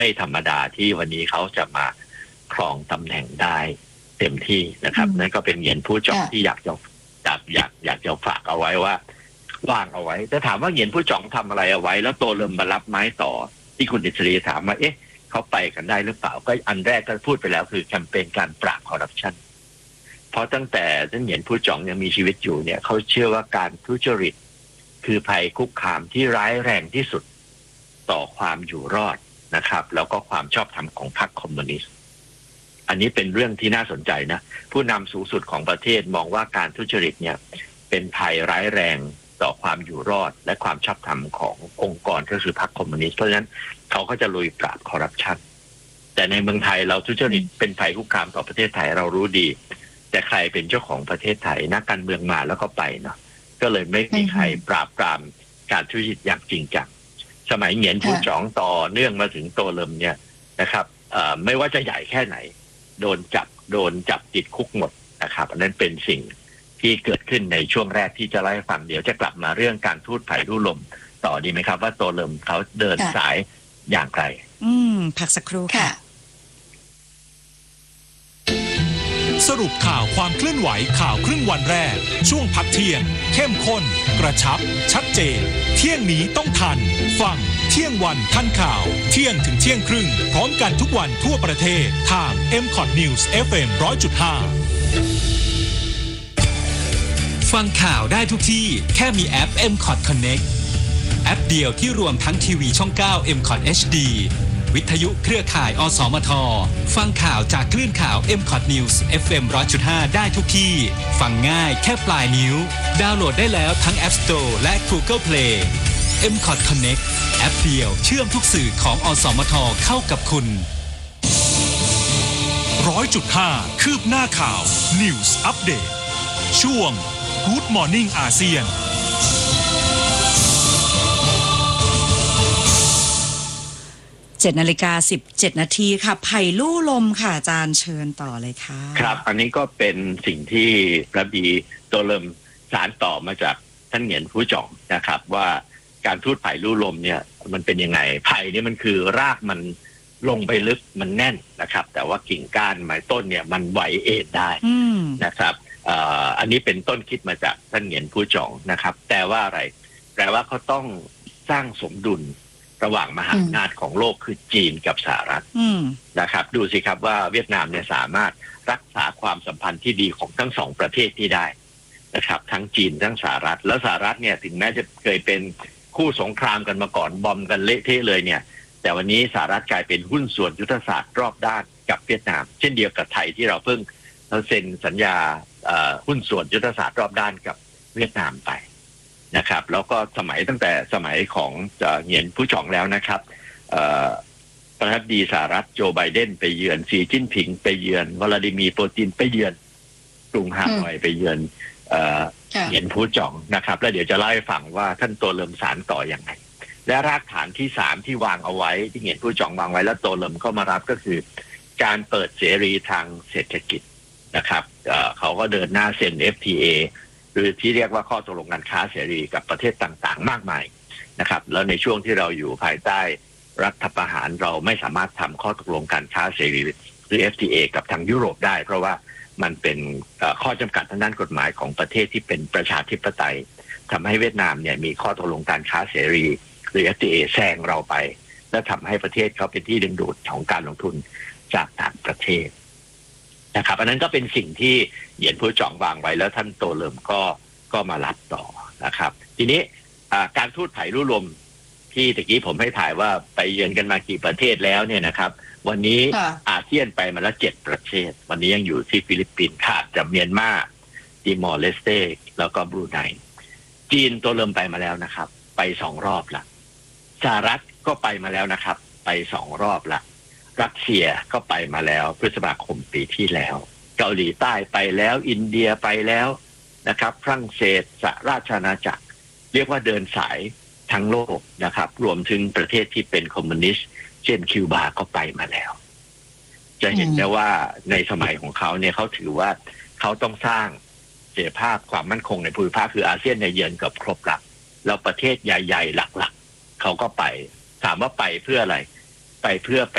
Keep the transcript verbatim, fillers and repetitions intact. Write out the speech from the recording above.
ไม่ธรรมดาที่วันนี้เขาจะมาครองตำแหน่งได้เต็มที่นะครับนั่นก็เป็นเหงียนผู้จ่องที่อยากจะอยากอยากอยากจะฝากเอาไว้ว่าวางเอาไว้แต่ถามว่าเหงียนผู้จ่องทำอะไรเอาไว้แล้วโตเริ่มมารับไม้ต่อที่คุณอิสรีถามว่าเอ๊ะเขาไปกันได้หรือเปล่าก็อันแรกก็พูดไปแล้วคือแคมเปญการปราบคอร์รัปชันเพราะตั้งแต่ท่านเหงียนผู้จ่องยังมีชีวิตอยู่เนี่ยเขาเชื่อว่าการทุจริตคือภัยคุกคามที่ร้ายแรงที่สุดต่อความอยู่รอดนะครับแล้วก็ความชอบธรรมของพรรคคอมมิวนิสต์อันนี้เป็นเรื่องที่น่าสนใจนะผู้นำสูงสุดของประเทศมองว่าการทุจริตเนี่ยเป็นภัยร้ายแรงต่อความอยู่รอดและความชอบธรรมขององค์กรก็คือพรรคคอมมิวนิสต์เพราะฉะนั้นเขาก็จะลุยปราบคอร์รัปชันแต่ในเมืองไทยเราทุจริตเป็นภัยคุกคามต่อประเทศไทยเรารู้ดีแต่ใครเป็นเจ้าของประเทศไทยนักการเมืองมาแล้วก็ไปเนาะก็เลยไม่มีใครปราบปรามการทุจริตอย่างจริงจังสมัยเหงียนผู้จ่องต่อเนื่องมาถึงโตเริ่มเนี่ยนะครับไม่ว่าจะใหญ่แค่ไหนโดนจับโดนจับติดคุกหมดนะครับอันนั้นเป็นสิ่งที่เกิดขึ้นในช่วงแรกที่จะเล่าให้ฟังเดี๋ยวจะกลับมาเรื่องการทูตไผ่ลู่ลมต่อดีไหมครับว่าโตเริ่มเขาเดินสายอย่างไรอืมพักสักครู่ค่ะสรุปข่าวความเคลื่อนไหวข่าวครึ่งวันแรกช่วงพักเที่ยงเข้มข้นกระชับชัดเจนเที่ยงนี้ต้องทันฟังเที่ยงวันทันข่าวเที่ยงถึงเที่ยงครึ่งพร้อมกันทุกวันทั่วประเทศทาง เอ็ม คอท News เอฟ เอ็ม หนึ่งร้อยจุดห้า ฟังข่าวได้ทุกที่แค่มีแอป เอ็ม คอท Connect แอปเดียวที่รวมทั้งทีวีช่องเก้า เอ็ม คอท เอช ดี วิทยุเครือข่ายอสมทฟังข่าวจากคลื่นข่าว เอ็ม คอท News เอฟ เอ็ม หนึ่งร้อยจุดห้า ได้ทุกที่ฟังง่ายแค่ปลายนิ้วดาวน์โหลดได้แล้วทั้ง App Store และ Google Play เอ็ม คอท Connect แอปเดียวเชื่อมทุกสื่อของอสมทเข้ากับคุณ หนึ่งร้อยจุดห้า คืบหน้าข่าว News Update ช่วง Good Morning อาเซียนเจ็ดนาฬิกาสิบเจ็ดนาทีค่ะไผ่ลู่ลมค่ะอาจารย์เชิญต่อเลยค่ะครับอันนี้ก็เป็นสิ่งที่พระบีโตเริ่มสารต่อมาจากท่านเหงียนผู้จ่องนะครับว่าการทูตไผ่ลู่ลมเนี่ยมันเป็นยังไงไผ่นี่มันคือรากมันลงไปลึกมันแน่นนะครับแต่ว่ากิ่งก้านไม้ต้นเนี่ยมันไหวเอ็นได้นะครับอันนี้เป็นต้นคิดมาจากท่านเหงียนผู้จ่องนะครับแต่ว่าอะไรแปลว่าเขาต้องสร้างสมดุลระหว่างมหาอำนาจของโลกคือจีนกับสหรัฐนะครับดูสิครับว่าเวียดนามเนี่ยสามารถรักษาความสัมพันธ์ที่ดีของทั้งสองประเทศที่ได้นะครับทั้งจีนทั้งสหรัฐแล้วสหรัฐเนี่ยถึงแม้จะเคยเป็นคู่สงครามกันมาก่อนบอมกันเละเทะเลยเนี่ยแต่วันนี้สหรัฐกลายเป็นหุ้นส่วนยุทธศาสตร์รอบด้านกับเวียดนามเช่นเดียวกับไทยที่เราเพิ่งเราเซ็นสัญญาหุ้นส่วนยุทธศาสตร์รอบด้านกับเวียดนามไปนะครับแล้วก็สมัยตั้งแต่สมัยของเหงียนผู้จ่องแล้วนะครับประธานาธิบดีสหรัฐโจไบเดนไปเยือนสีจิ้นผิงไปเยือนวลาดิมีร์ปูตินไปเยือนกรุงฮานอยไปเยือนเหงียนผู้จ่องนะครับแล้วเดี๋ยวจะเล่าให้ฟังว่าท่านโตเริ่มสารต่ออย่างไรและรากฐานที่สามที่วางเอาไว้ที่เหงียนผู้จ่องวางไว้แล้วโตเริ่มก็มารับก็คือการเปิดเสรีทางเศรษฐกิจนะครับเขาก็เดินหน้าเซ็น เอฟ ที เอหรือที่เรียกว่าข้อตกลงการค้าเสรีกับประเทศต่างๆมากมายนะครับแล้วในช่วงที่เราอยู่ภายใต้รัฐประหารเราไม่สามารถทำข้อตกลงการค้าเสรีหรือ เอฟ ที เอ กับทางยุโรปได้เพราะว่ามันเป็นข้อจำกัดทางด้านกฎหมายของประเทศที่เป็นประชาธิปไตยทำให้เวียดนามเนี่ยมีข้อตกลงการค้าเสรีหรือ เอฟ ที เอ แซงเราไปและทำให้ประเทศเขาเป็นที่ดึงดูดของการลงทุนจากต่างประเทศนะครับอันนั้นก็เป็นสิ่งที่เหงียนผู้จ่องวางไว้แล้วท่านโตเริ่มก็ก็มารับต่อนะครับทีนี้การทูตไผ่ลู่ลมที่ตะกี้ผมให้ถ่ายว่าไปเยือนกันมากี่ประเทศแล้วเนี่ยนะครับวันนี้อาเซียนไปมาแล้วเจ็ดประเทศวันนี้ยังอยู่ที่ฟิลิปปินส์ขาดจากเมียนมาติมอร์เลสเตแล้วก็บรูไนจีนโตเริ่มไปมาแล้วนะครับไปสองรอบละสหรัฐก็ไปมาแล้วนะครับไปสองรอบละรัสเซียก็ไปมาแล้วพฤษภาคมปีที่แล้วเกาหลีใต้ไปแล้วอินเดียไปแล้วนะครับฝรั่งเศสสหราชอาณาจักรเรียกว่าเดินสายทั้งโลกนะครับรวมถึงประเทศที่เป็นคอมมิวนิสต์เช่นคิวบาก็ไปมาแล้วจะเห็นได้ว่าในสมัยของเขาเนี่ยเขาถือว่าเขาต้องสร้างเสถียรภาพความมั่นคงในภูมิภาคคืออาเซียนในเยือนกับครบละแล้วประเทศใหญ่ๆหลักๆเขาก็ไปถามว่าไปเพื่ออะไรไปเพื่อไป